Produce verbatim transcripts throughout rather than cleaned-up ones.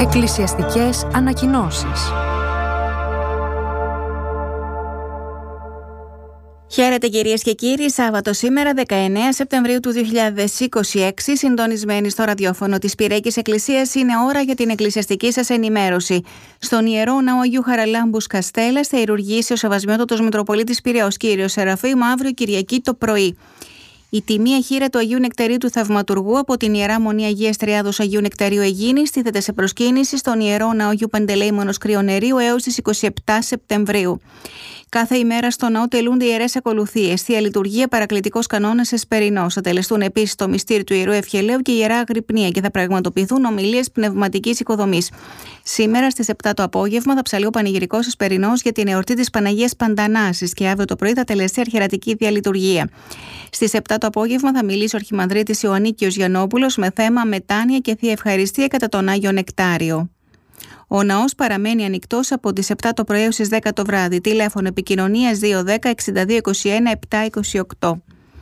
Εκκλησιαστικές ανακοινώσεις. Χαίρετε κυρίες και κύριοι, Σάββατο σήμερα δεκαεννέα Σεπτεμβρίου του δύο χιλιάδες είκοσι έξι, συντονισμένοι στο ραδιόφωνο της Πυριακής Εκκλησίας, είναι ώρα για την εκκλησιαστική σας ενημέρωση. Στον Ιερό Ναό Αγίου Χαραλάμπους Καστέλλας θα ηρουργήσει ο Σεβασμιότατος Μητροπολίτης Πειραιώς κύριος Σεραφείμ αύριο Κυριακή το πρωί. Η τιμία χείρα του Αγίου Νεκταρίου του Θαυματουργού από την Ιερά Μονή Αγίας Τριάδος Αγίου Νεκταρίου Αιγίνης στήθεται σε προσκύνηση στον Ιερό Ναό Αγίου Παντελεήμονος Κρυονερίου έως τις είκοσι επτά Σεπτεμβρίου. Κάθε ημέρα στο ναό τελούνται ιερές ακολουθίες, θεία λειτουργία, παρακλητικός κανόνας εσπερινός. Θα τελεστούν επίσης το μυστήριο του Ιερού Ευχελαίου και η Ιερά Αγρυπνία και θα πραγματοποιηθούν ομιλίες πνευματικής οικοδομής. Σήμερα στις επτά το απόγευμα θα ψαλεί ο πανηγυρικός εσπερινός για την εορτή της Παναγίας Παντανάσης και αύριο το πρωί θα τελεστεί αρχιερατική διαλειτουργία. Στις επτά το απόγευμα θα μιλήσει ο Αρχιμανδρίτης Ιωαννίκιος Γιαννόπουλος με θέμα μετάνοια και θεία ευχαριστία κατά τον Άγιο Νεκτάριο. Ο ναός παραμένει ανοιχτός από τις επτά το πρωί έως τις δέκα το βράδυ. Τηλέφωνο επικοινωνίας δύο δέκα εξήντα δύο είκοσι ένα επτά είκοσι οκτώ.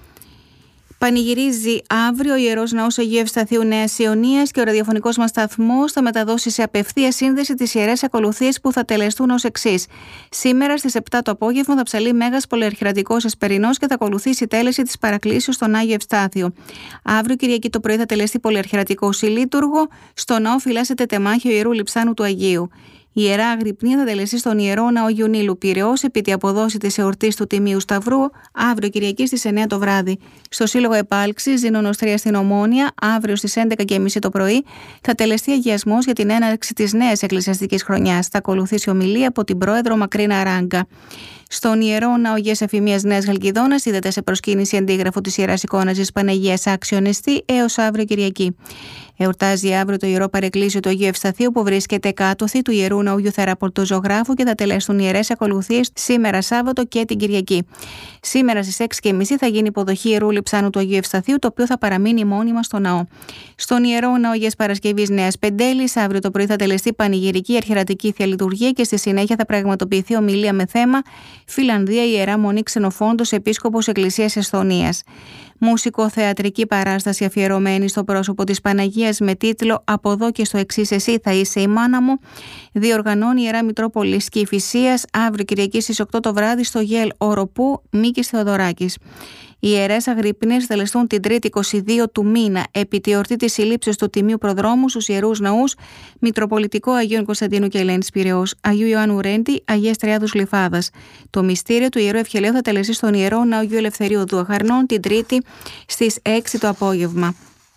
Πανηγυρίζει αύριο ο Ιερός Ναός Αγίου Ευσταθείου Νέας Ιωνίας και ο ραδιοφωνικός μας σταθμός θα μεταδώσει σε απευθεία σύνδεση τις ιερές ακολουθίες που θα τελεστούν ως εξής. Σήμερα στις επτά το απόγευμα θα ψαλεί Μέγας Πολυαρχιερατικός Εσπερινός και θα ακολουθήσει η τέλεση της παρακλήσεως στον Άγιο Ευστάθιο. Αύριο Κυριακή το πρωί θα τελεστεί Πολυαρχιερατικό Συλλήτουργο. Στο ναό φυλάσσεται τεμάχιο Ιερού Λειψάνου του Αγίου. Η Ιερά Αγρυπνία θα τελεστεί στον Ιερό Ναό Αγίου Νείλου Πειραιώς επί τη αποδόση της εορτής του Τιμίου Σταυρού αύριο Κυριακή στις εννέα το βράδυ. Στο Σύλλογο Επάλξης Ζήνωνος τρία στην Ομόνια αύριο στις έντεκα και μισή το πρωί θα τελεστεί αγιασμός για την έναρξη της νέας εκκλησιαστικής χρονιάς. Θα ακολουθήσει ομιλία από την πρόεδρο Μακρίνα Ράγκα. Στον Ιερό Ναό Αγίας Εφημίας Νέας Χαλκιδόνας είδατε σε προσκύνηση αντίγραφο της Ιεράς Εικόνας της Παναγίας Άξιον Εστί έως αύριο Κυριακή. Εορτάζει αύριο το Ιερό Παρεκκλήσιο του Αγίου Ευσταθείου που βρίσκεται κάτωθι του Ιερού Ναού Αγίου Θεραπορτοζωγράφου και θα τελέσουν ιερές ακολουθίες σήμερα Σάββατο και την Κυριακή. Σήμερα στις έξι και μισή θα γίνει υποδοχή Ιερού Λειψάνου του Αγίου Ευσταθείου, το οποίο θα παραμείνει μόνιμα στο ναό. Στον Ιερό Ναό Αγίας Παρασκευής Νέας Πεντέλης αύριο το πρωί θα τελεστεί πανηγυρική αρχιερατική θεία λειτουργία και στη συνέχεια θα πραγματοποιηθεί ομιλία με θέμα Φιλανδία Ιερά Μονή Ξενοφόντος Επίσκοπος Εκκλησίας Εσθονίας. Μουσικοθεατρική παράσταση αφιερωμένη στο πρόσωπο της Παναγίας με τίτλο «Από εδώ και στο εξής εσύ θα είσαι η μάνα μου» διοργανώνει η Ιερά Μητρόπολης Κηφισίας αύριο Κυριακή στις οκτώ το βράδυ στο ΓΕΛ Οροπού Μίκης Θεοδωράκης. Οι ιερές αγρυπνίες θα τελεστούν την Τρίτη είκοσι δύο του μήνα επί τη εορτή της συλλήψεως του Τιμίου Προδρόμου στους Ιερούς Ναούς Μητροπολιτικό Αγίων Κωνσταντίνου και Ελένης Πειραιώς, Αγίου Ιωάννου Ρέντη, Αγίας Τριάδος Γλυφάδας. Το μυστήριο του Ιερού Ευχελαίου θα τελεστεί στον Ιερό Ναό Αγίου Ελευθερίου Δουαχαρνών την Τρίτη στις έξι το απόγευμα.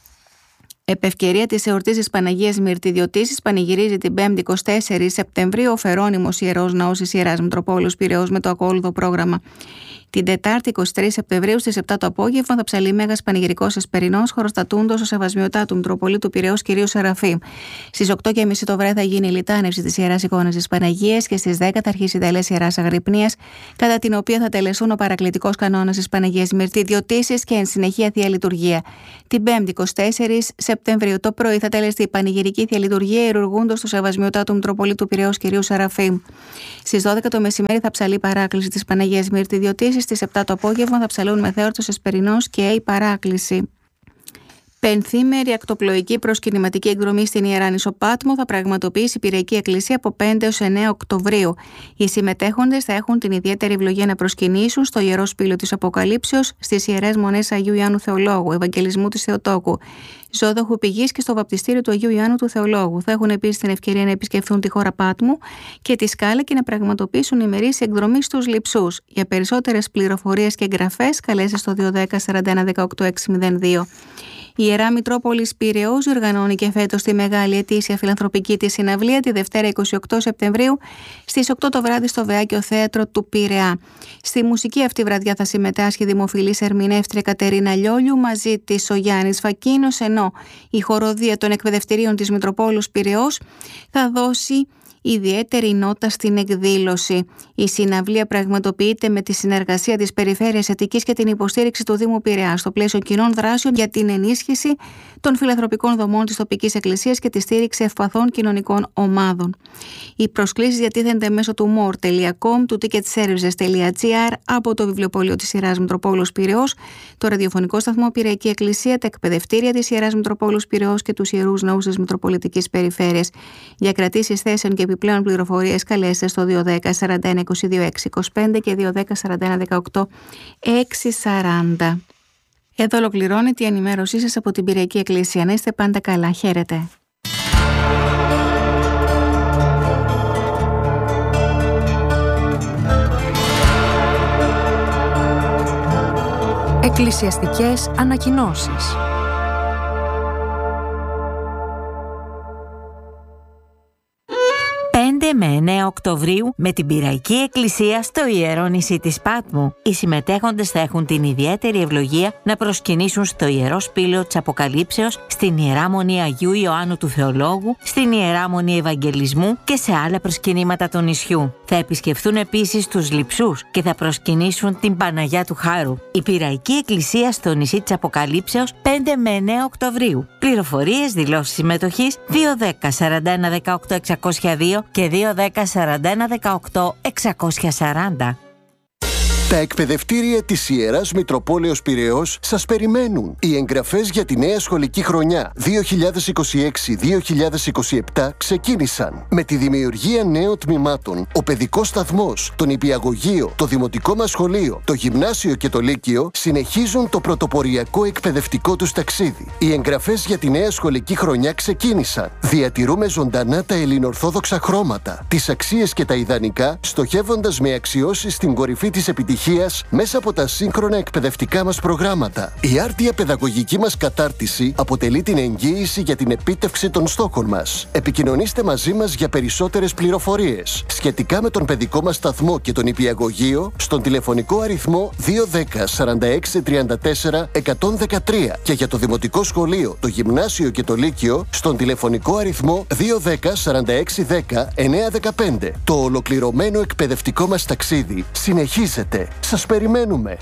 Επευκαιρία της εορτής της Παναγίας Μυρτιδιωτήσης πανηγυρίζει την Πέμπτη εικοστή τέταρτη Σεπτεμβρίου ο Φερόνιμος Ιερός Ναός της Ιεράς Μητροπόλεως Πειραιώς με το ακόλουθο πρόγραμμα. Την Τετάρτη εικοστή τρίτη Σεπτεμβρίου στις επτά το απόγευμα θα ψαλεί Μέγας Πανηγυρικός Εσπερινός χωροστατούντος ο Σεβασμιωτάτου Μητροπολίτου Πειραιώς κυρίου Σεραφείμ. Στις οκτώ και μισή το βράδυ θα γίνει η λιτάνευση της Ιεράς Εικόνας της Παναγίας και στις δέκα θα αρχίσει η τέλεση Ιεράς Αγρυπνίας, κατά την οποία θα τελεσούν ο παρακλητικός κανόνας της Παναγίας Μυρτιδιωτήσης και εν συνεχεία θεία λειτουργία. Την Πέμπτη εικοστή τέταρτη Σεπτεμβρίου το πρωί θα τελεστεί η πανηγυρική θεία λειτουργία ηρουργούντος του Σεβασμιωτάτου Μητροπολίτου Πειραιώς κυρίου Σεραφείμ. Στις δώδεκα το μεσημέρι θα ψαλεί η παράκληση της Παναγίας Μυρτιδιωτήσης. Στις επτά το απόγευμα θα ψαλούν μεθέορτος Εσπερινός και η παράκληση. Πενθήμερη ακτοπλοϊκή προσκυνηματική εκδρομή στην Ιερά Νήσο Πάτμο θα πραγματοποιήσει η Πυριακή Εκκλησία από πέντε έως εννέα Οκτωβρίου. Οι συμμετέχοντες θα έχουν την ιδιαίτερη ευλογία να προσκυνήσουν στο Ιερό Σπήλο της Αποκαλύψεως, στις Ιερές Μονές Αγίου Ιωάννου Θεολόγου, Ευαγγελισμού της Θεοτόκου, Ζώδοχου Πηγής και στο βαπτιστήριο του Αγίου Ιωάννου του Θεολόγου. Θα έχουν επίσης την ευκαιρία να επισκεφθούν τη χώρα Πάτμου και τη Σκάλα και να πραγματοποιήσουν ημερήσια εκδρομή στους Λειψούς. Για περισσότερες πληροφορίες και εγγραφές καλέστε στο δύο δέκα σαράντα ένα δεκαοκτώ εξακόσια δύο. Η Ιερά Μητρόπολης Πειραιώς οργανώνει και φέτος τη μεγάλη ετήσια φιλανθρωπική της συναυλία τη Δευτέρα εικοστή ογδόη Σεπτεμβρίου στις οκτώ το βράδυ στο Βεάκιο Θέατρο του Πειραιά. Στη μουσική αυτή βραδιά θα συμμετάσχει η δημοφιλής ερμηνεύτρια Κατερίνα Λιόλιου, μαζί της ο Γιάννης Φακίνος, ενώ η χοροδία των εκπαιδευτηρίων της Μητροπόλους Πειραιώς θα δώσει ιδιαίτερη νότα στην εκδήλωση. Η συναυλία πραγματοποιείται με τη συνεργασία της Περιφέρειας Αττικής και την υποστήριξη του Δήμου Πειραιά στο πλαίσιο κοινών δράσεων για την ενίσχυση των φιλανθρωπικών δομών της τοπικής εκκλησίας και τη στήριξη ευπαθών κοινωνικών ομάδων. Οι προσκλήσεις διατίθενται μέσω του more τελεία com, του ticketservices τελεία gr, από το βιβλιοπωλείο της Ιεράς Μητροπόλεως Πειραιώς, το ραδιοφωνικό σταθμό Πειραϊκή Εκκλησία, τα εκπαιδευτήρια της Ιεράς Μητροπόλεως Πειραιώς και τους Ιερούς Ναούς της Μητροπολιτικής Περιφέρειας. Για κρατήσεις θέσεων και επιπλέον πληροφορίες καλέστε στο δύο ένα μηδέν σαράντα ένα είκοσι δύο έξι είκοσι πέντε και δύο ένα μηδέν σαράντα ένα δεκαοκτώ έξι σαράντα. Εδώ ολοκληρώνεται η ενημέρωσή σας από την Πειραϊκή Εκκλησία. Να είστε πάντα καλά. Χαίρετε. Εκκλησιαστικές ανακοινώσεις. πέντε με εννέα Οκτωβρίου με την Πειραϊκή Εκκλησία στο Ιερό Νησί της Πάτμου. Οι συμμετέχοντες θα έχουν την ιδιαίτερη ευλογία να προσκυνήσουν στο Ιερό Σπήλαιο της Αποκαλύψεως, στην Ιερά Μονή Αγίου Ιωάννου του Θεολόγου, στην Ιερά Μονή Ευαγγελισμού και σε άλλα προσκυνήματα του νησιού. Θα επισκεφθούν επίσης τους Λειψούς και θα προσκυνήσουν την Παναγιά του Χάρου. Η Πειραϊκή Εκκλησία στο νησί της Αποκαλύψεως πέντε με εννέα Οκτωβρίου. Πληροφορίες, δηλώσεις συμμετοχής δύο ένα μηδέν σαράντα ένα δεκαοκτώ εξακόσια δύο και δύο ένα μηδέν σαράντα ένα δεκαοκτώ εξακόσια σαράντα. Τα εκπαιδευτήρια της Ιεράς Μητροπόλεως Πειραιώς σας περιμένουν. Οι εγγραφές για τη νέα σχολική χρονιά δύο χιλιάδες είκοσι έξι δύο χιλιάδες είκοσι επτά ξεκίνησαν. Με τη δημιουργία νέων τμήματων, ο παιδικός σταθμός, το νηπιαγωγείο, το δημοτικό μας σχολείο, το γυμνάσιο και το λύκειο συνεχίζουν το πρωτοποριακό εκπαιδευτικό τους ταξίδι. Οι εγγραφές για τη νέα σχολική χρονιά ξεκίνησαν. Διατηρούμε ζωντανά τα ελληνορθόδοξα χρώματα, τις αξίες και τα ιδανικά, στοχεύοντας με αξιώσεις στην κορυφή της επιτυχίας μέσα από τα σύγχρονα εκπαιδευτικά μας προγράμματα. Η άρτια παιδαγωγική μας κατάρτιση αποτελεί την εγγύηση για την επίτευξη των στόχων μας. Επικοινωνήστε μαζί μας για περισσότερες πληροφορίες σχετικά με τον παιδικό μας σταθμό και τον νηπιαγωγείο στον τηλεφωνικό αριθμό δύο ένα μηδέν σαράντα έξι τριάντα τέσσερα εκατόν δεκατρία και για το δημοτικό σχολείο, το γυμνάσιο και το λύκειο στον τηλεφωνικό αριθμό δύο ένα μηδέν σαράντα έξι δέκα εννέα δεκαπέντε. Το ολοκληρωμένο εκπαιδευτικό μας ταξίδι συνεχίζεται. Σας περιμένουμε!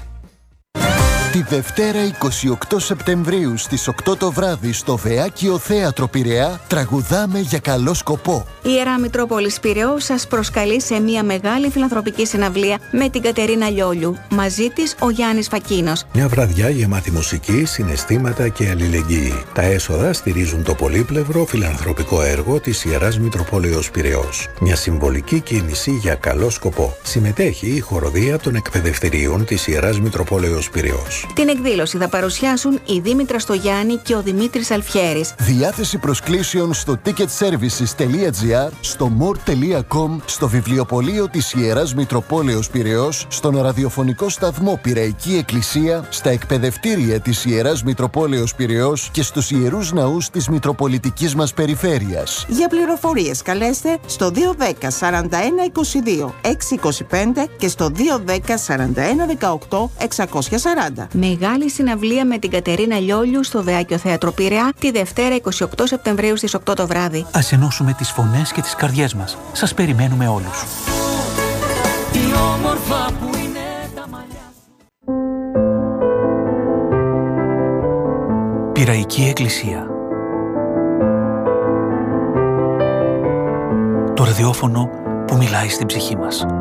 Τη Δευτέρα εικοστή ογδόη Σεπτεμβρίου στις οκτώ το βράδυ στο Βεάκιο Θέατρο Πειραιά τραγουδάμε για καλό σκοπό. Η Ιερά Μητρόπολης Πειραιώς σας προσκαλεί σε μια μεγάλη φιλανθρωπική συναυλία με την Κατερίνα Λιόλιου. Μαζί της ο Γιάννης Φακίνος. Μια βραδιά γεμάτη μουσική, συναισθήματα και αλληλεγγύη. Τα έσοδα στηρίζουν το πολύπλευρο φιλανθρωπικό έργο της Ιεράς Μητροπόλεως Πειραιώς. Μια συμβολική κίνηση για καλό σκοπό. Συμμετέχει η χοροδία των εκπαιδευτηρίων της Ιεράς Μητροπόλεως Πειραιώς. Την εκδήλωση θα παρουσιάσουν η Δήμητρα Στογιάννη και ο Δημήτρης Αλφιέρης. Διάθεση προσκλήσεων στο ticketservices τελεία gr, στο more τελεία com, στο βιβλιοπωλείο της Ιεράς Μητροπόλεως Πειραιώς, στον ραδιοφωνικό σταθμό Πειραϊκή Εκκλησία, στα εκπαιδευτήρια της Ιεράς Μητροπόλεως Πειραιώς και στους Ιερούς Ναούς της Μητροπολιτικής μας Περιφέρειας. Για πληροφορίες καλέστε στο δύο ένα μηδέν σαράντα ένα είκοσι δύο έξι είκοσι πέντε και στο δύο ένα μηδέν σαράντα ένα δεκαοκτώ εξακόσια σαράντα. Μεγάλη συναυλία με την Κατερίνα Λιόλιου στο Βεάκιο Θέατρο Πειραιά τη Δευτέρα εικοστή ογδόη Σεπτεμβρίου στις οκτώ το βράδυ. Ας ενώσουμε τις φωνές και τις καρδιές μας. Σας περιμένουμε όλους. Τι όμορφα που είναι τα μαλλιά. Πειραϊκή Εκκλησία. Το ραδιόφωνο που μιλάει στην ψυχή μας.